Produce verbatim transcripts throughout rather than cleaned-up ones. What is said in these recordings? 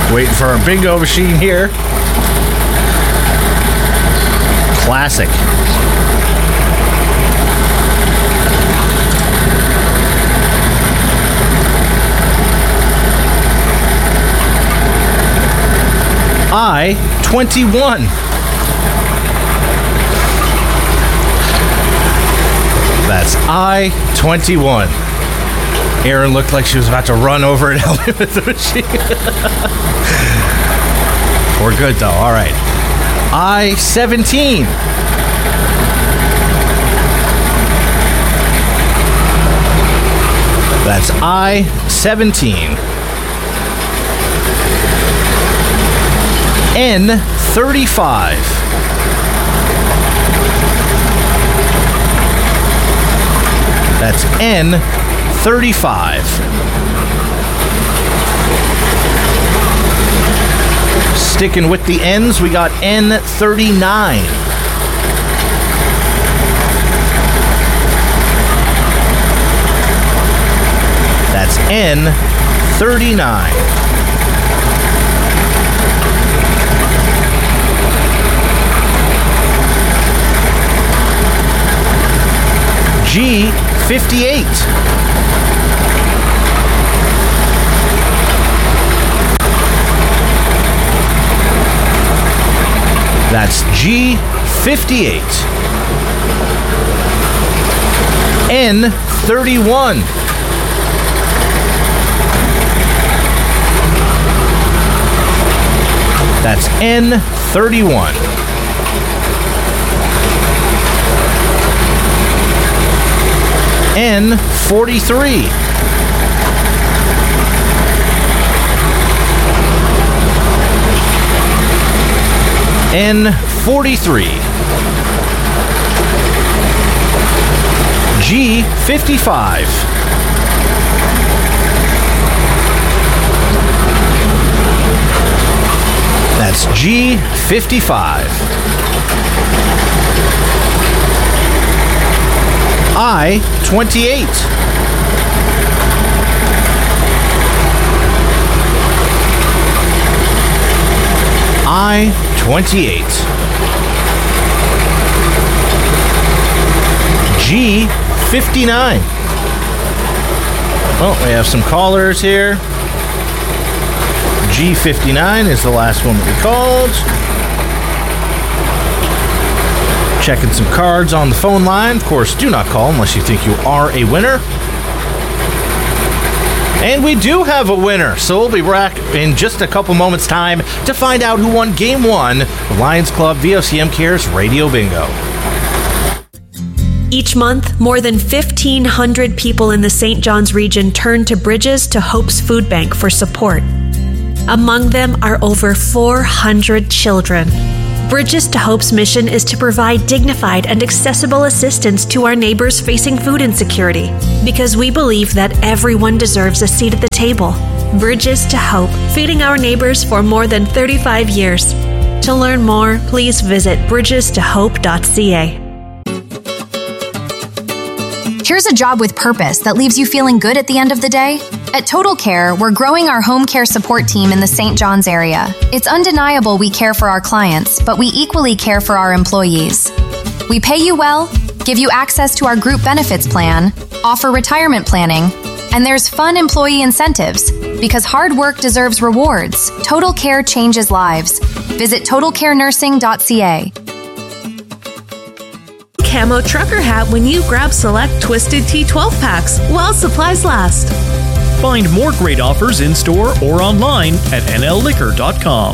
Waiting for our bingo machine here. Classic. I twenty-one. That's I twenty-one. Erin looked like she was about to run over and help me with the machine. We're good, though. All right. I seventeen. That's I seventeen. N thirty-five. That's N thirty-five. Sticking with the N's, we got N thirty-nine. That's N thirty-nine. G fifty-eight. That's G fifty-eight. N thirty-one. That's N thirty-one. N forty-three. N forty-three. G fifty-five. That's G fifty-five. I twenty-eight. I twenty-eight. G fifty-nine. Well, we have some callers here. G fifty-nine is the last one that we called. Checking some cards on the phone line. Of course, do not call unless you think you are a winner. And we do have a winner, so we'll be back in just a couple moments' time to find out who won Game one of Lions Club V O C M Cares Radio Bingo. Each month, more than fifteen hundred people in the Saint John's region turn to Bridges to Hope's Food Bank for support. Among them are over four hundred children. Bridges to Hope's mission is to provide dignified and accessible assistance to our neighbors facing food insecurity, because we believe that everyone deserves a seat at the table. Bridges to Hope, feeding our neighbors for more than thirty-five years. To learn more, please visit bridges to hope dot c a. Here's a job with purpose that leaves you feeling good at the end of the day. At Total Care, we're growing our home care support team in the Saint John's area. It's undeniable we care for our clients, but we equally care for our employees. We pay you well, give you access to our group benefits plan, offer retirement planning, and there's fun employee incentives. Because hard work deserves rewards, Total Care changes lives. Visit total care nursing dot c a. Camo trucker hat when you grab select Twisted Tea twelve packs while supplies last. Find more great offers in-store or online at n l liquor dot com.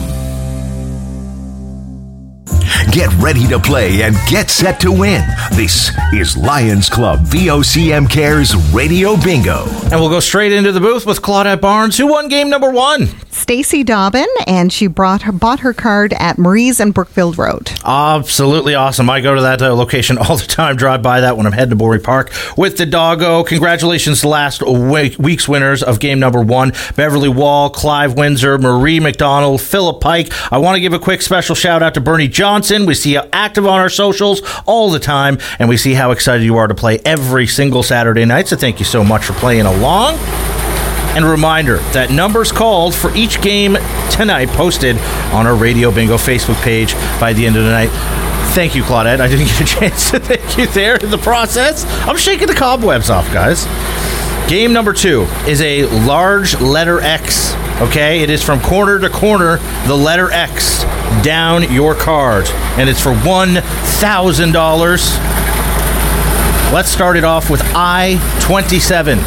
Get ready to play and get set to win. This is Lions Club V O C M Cares Radio Bingo. And we'll go straight into the booth with Claudette Barnes, who won game number one. Stacy Dobbin, and she brought her, bought her card at Marie's and Brookfield Road. Absolutely awesome. I go to that uh, location all the time, drive by that when I'm heading to Borey Park with the doggo. Congratulations to last week, week's winners of game number one, Beverly Wall, Clive Windsor, Marie McDonald, Philip Pike. I want to give a quick special shout out to Bernie Johnson. We see you active on our socials all the time, and we see how excited you are to play every single Saturday night, so thank you so much for playing along. And a reminder that numbers called for each game tonight posted on our Radio Bingo Facebook page by the end of the night. Thank you, Claudette. I didn't get a chance to thank you there in the process. I'm shaking the cobwebs off, guys. Game number two is a large letter X. Okay, it is from corner to corner, the letter X down your card, and it's for one thousand dollars. Let's start it off with I twenty-seven.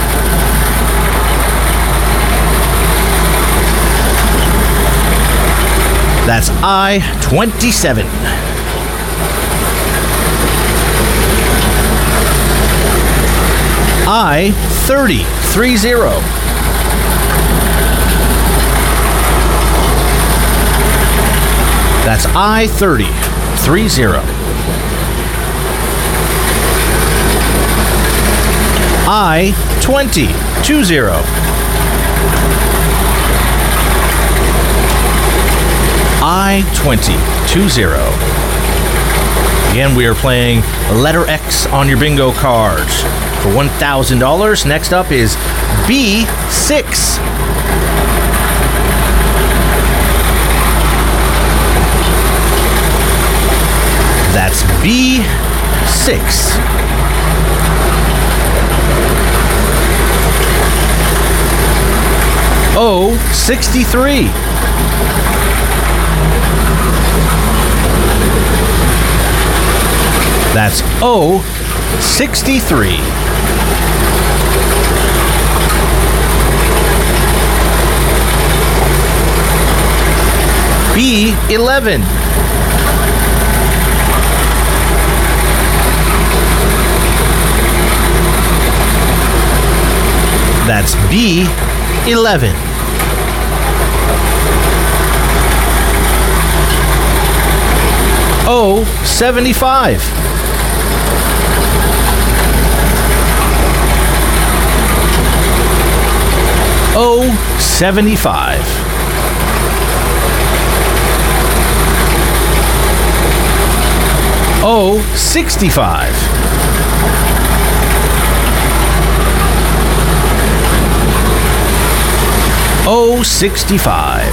That's I twenty-seven. I thirty, three zero. That's I thirty, three zero. I twenty, two zero. I twenty, two zero. Again, we are playing letter X on your bingo cards for one thousand dollars. Next up is B six. That's B six. O sixty-three. That's O sixty-three. B eleven. That's B eleven. O seventy-five. O seventy-five. O sixty-five. O sixty-five.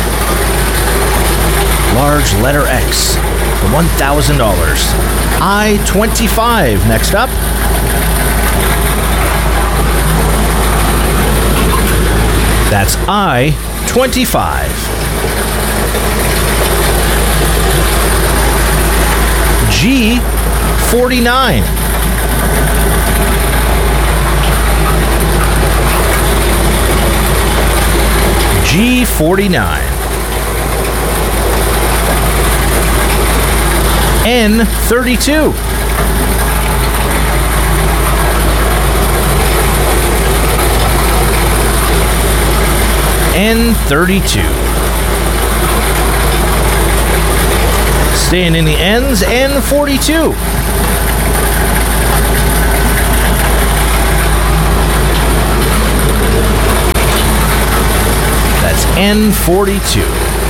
Large letter X for one thousand dollars. I twenty-five next up. That's I twenty-five. G forty-nine. G forty-nine. N thirty-two. N thirty-two. Staying in the N's, N forty-two. That's N forty-two.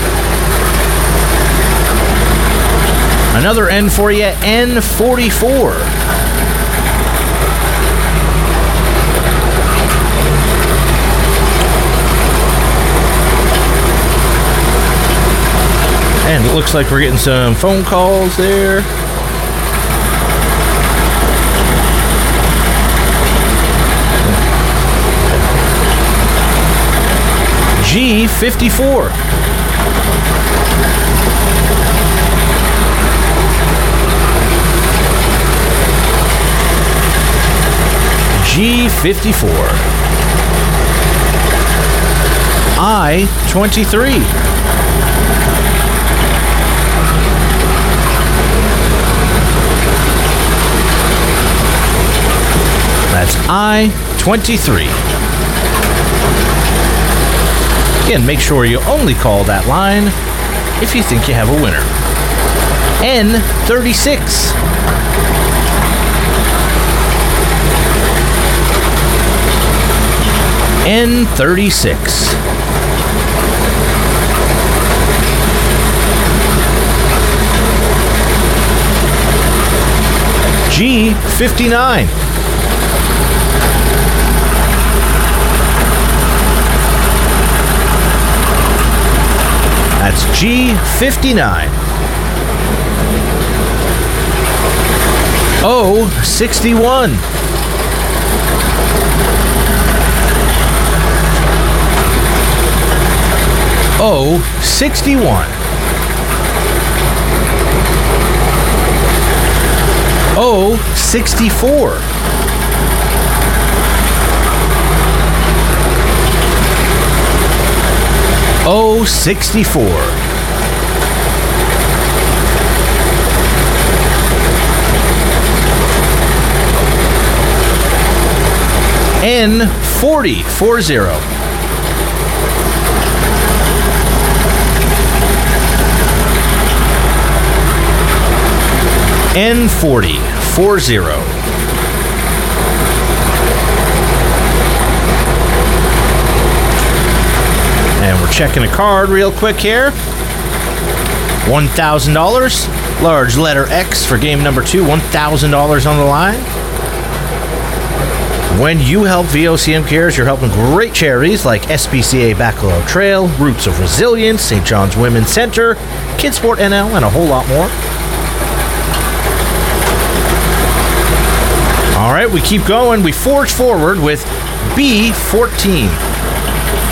Another N for you, N forty-four. And it looks like we're getting some phone calls there. G fifty-four. G fifty-four. I twenty-three. That's I twenty-three. Again, make sure you only call that line if you think you have a winner. N thirty-six. N thirty-six. G fifty-nine. That's G fifty-nine. O sixty-one. O sixty-one. O sixty-four. O sixty-four. N forty, four zero. N forty, four zero. And we're checking a card real quick here. one thousand dollars. Large letter X for game number two. one thousand dollars on the line. When you help V O C M Cares, you're helping great charities like S P C A Bacalao Trail, Roots of Resilience, Saint John's Women's Center, Kidsport N L, and a whole lot more. All right, we keep going. We forge forward with B fourteen.